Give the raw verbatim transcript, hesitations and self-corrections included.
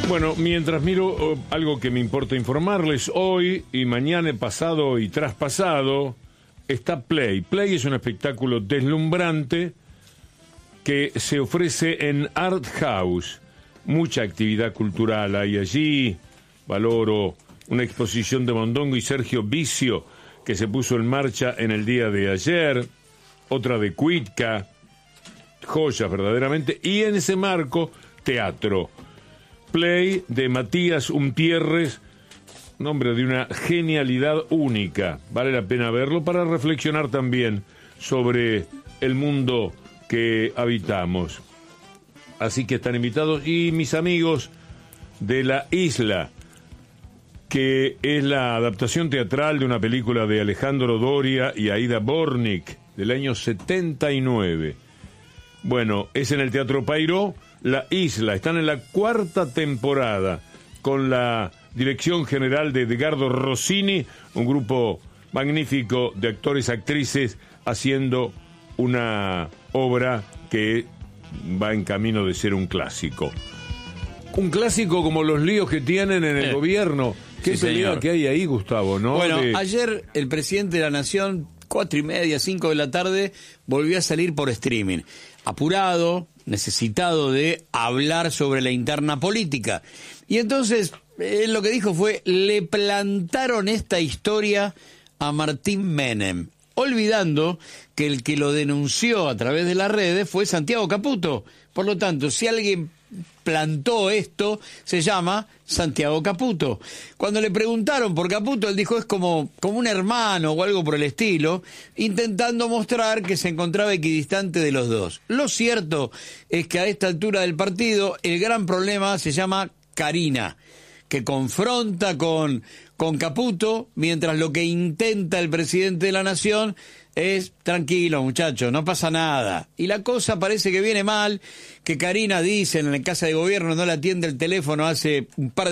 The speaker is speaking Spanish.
Bueno, mientras miro oh, algo que me importa informarles, hoy y mañana, pasado y traspasado, está Play. Play es un espectáculo deslumbrante que se ofrece en Art House. Mucha actividad cultural hay allí. Valoro una exposición de Mondongo y Sergio Vicio que se puso en marcha en el día de ayer. Otra de Cuitca. Joyas verdaderamente. Y en ese marco, teatro. Play de Matías Umpierres, un hombre de una genialidad única. Vale la pena verlo para reflexionar también sobre el mundo que habitamos. Así que están invitados. Y mis amigos de La Isla, que es la adaptación teatral de una película de Alejandro Doria y Aida Bornik del año setenta y nueve. Bueno, es en el Teatro Payró. La Isla, están en la cuarta temporada con la dirección general de Edgardo Rossini, un grupo magnífico de actores, actrices, haciendo una obra que va en camino de ser un clásico. Un clásico como los líos que tienen en el eh, gobierno. Qué sí, pelea señor. Que hay ahí, Gustavo, ¿no? Bueno, de... ayer el presidente de la Nación, cuatro y media, cinco de la tarde, volvió a salir por streaming. Apurado, necesitado de hablar sobre la interna política. Y entonces, él lo que dijo fue, le plantaron esta historia a Martín Menem, olvidando que el que lo denunció a través de las redes fue Santiago Caputo. Por lo tanto, si alguien plantó esto, se llama Santiago Caputo. Cuando le preguntaron por Caputo, él dijo es como, como un hermano o algo por el estilo, intentando mostrar que se encontraba equidistante de los dos. Lo cierto es que a esta altura del partido, el gran problema se llama Carina, que confronta con, con Caputo, mientras lo que intenta el presidente de la Nación es, tranquilo muchachos, no pasa nada. Y la cosa parece que viene mal, que Carina dice en la Casa de Gobierno no le atiende el teléfono hace un par de